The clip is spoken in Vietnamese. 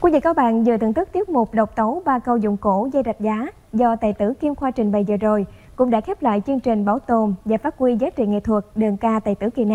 Quý vị các bạn vừa thưởng thức tiết mục độc tấu 3 câu dụng cổ dây rạch giá do tài tử Kim Khoa trình bày vừa rồi, cũng đã khép lại chương trình bảo tồn và phát huy giá trị nghệ thuật đơn ca tài tử kỳ này.